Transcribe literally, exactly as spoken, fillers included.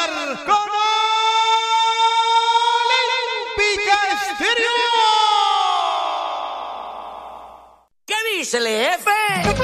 empezar con Olímpica Estéreo. ¿Qué dice el jefe?